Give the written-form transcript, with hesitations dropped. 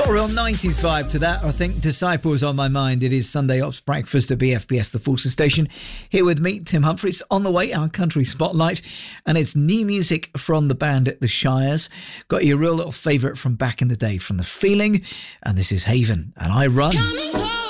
Got a real 90s vibe to that. I think Disciples on my mind. It is Sunday Ops Breakfast at BFBS, the Fulton Station. Here with me, Tim Humphries. On the way, our country spotlight. And it's new music from the band at the Shires. Got your real little favourite from back in the day from The Feeling. And this is Haven and I Run.